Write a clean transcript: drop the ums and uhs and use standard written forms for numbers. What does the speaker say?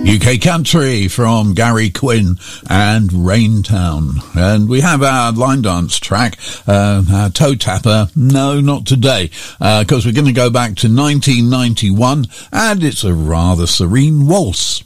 UK Country from Gary Quinn and Raintown. And we have our line dance track, our toe tapper. No, not today, because we're going to go back to 1991, and it's a rather serene waltz.